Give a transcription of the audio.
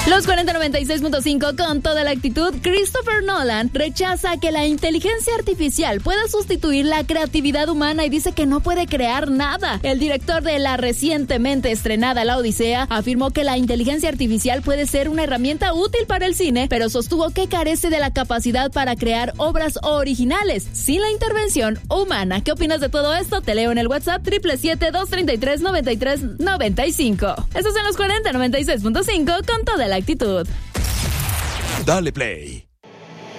Los 4096.5 con toda la actitud. Christopher Nolan rechaza que la inteligencia artificial pueda sustituir la creatividad humana y dice que no puede crear nada. El director de la recientemente estrenada La Odisea afirmó que la inteligencia artificial puede ser una herramienta útil para el cine, pero sostuvo que carece de la capacidad para crear obras originales sin la intervención humana. ¿Qué opinas de todo esto? Te leo en el WhatsApp 777-233-9395. Estos son los 4096.5 con toda la actitud. Dale play